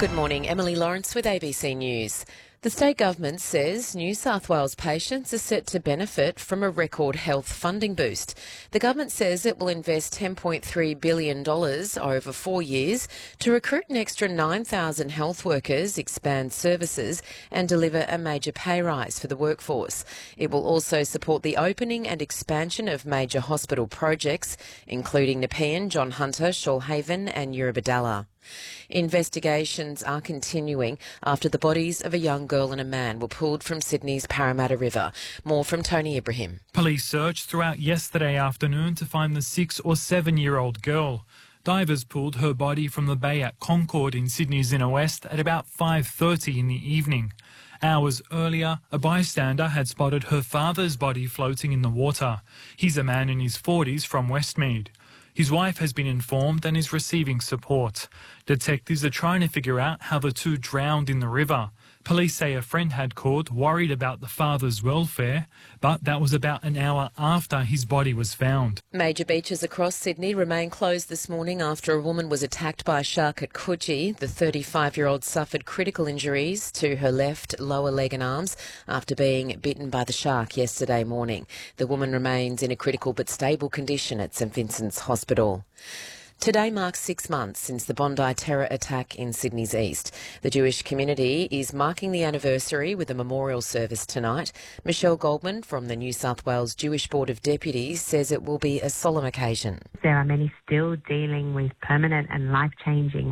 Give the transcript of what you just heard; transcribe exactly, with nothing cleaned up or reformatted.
Good morning, Emily Lawrence with A B C News. The state government says New South Wales patients are set to benefit from a record health funding boost. The government says it will invest ten point three billion dollars over four years to recruit an extra nine thousand health workers, expand services and deliver a major pay rise for the workforce. It will also support the opening and expansion of major hospital projects, including Nepean, John Hunter, Shoalhaven and Eurobodalla. Investigations are continuing after the bodies of a young girl and a man were pulled from Sydney's Parramatta River. More from Tony Ibrahim. Police searched throughout yesterday afternoon to find the six or seven-year-old girl. Divers pulled her body from the bay at Concord in Sydney's inner west at about five thirty in the evening. Hours earlier, a bystander had spotted her father's body floating in the water. He's a man in his forties from Westmead. His wife has been informed and is receiving support. Detectives are trying to figure out how the two drowned in the river. Police say a friend had called, worried about the father's welfare, but that was about an hour after his body was found. Major beaches across Sydney remain closed this morning after a woman was attacked by a shark at Coogee. The thirty-five-year-old suffered critical injuries to her left lower leg and arms after being bitten by the shark yesterday morning. The woman remains in a critical but stable condition at St Vincent's Hospital. Today marks six months since the Bondi terror attack in Sydney's east. The Jewish community is marking the anniversary with a memorial service tonight. Michelle Goldman from the New South Wales Jewish Board of Deputies says it will be a solemn occasion. There are many still dealing with permanent and life-changing